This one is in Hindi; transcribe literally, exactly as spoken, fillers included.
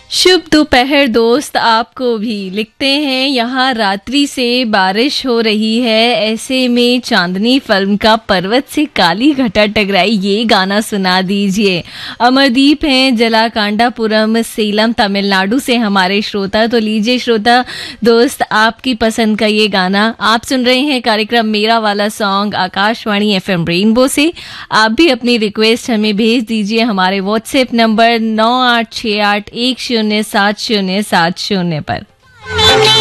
शुभ दोपहर दोस्त आपको भी। लिखते हैं यहाँ रात्रि से बारिश हो रही है, ऐसे में चांदनी फिल्म का पर्वत से काली घटा टकराई, ये गाना सुना दीजिए। अमरदीप हैं जलाकांडापुरम सेलम तमिलनाडु से हमारे श्रोता। तो लीजिए श्रोता दोस्त आपकी पसंद का ये गाना। आप सुन रहे हैं कार्यक्रम मेरा वाला सॉन्ग आकाशवाणी एफएम रेनबो से। आप भी अपनी रिक्वेस्ट हमें भेज दीजिए हमारे व्हाट्सएप नंबर नौ आठ छः आठ एक शून्य सात शून्य सात शून्य पर।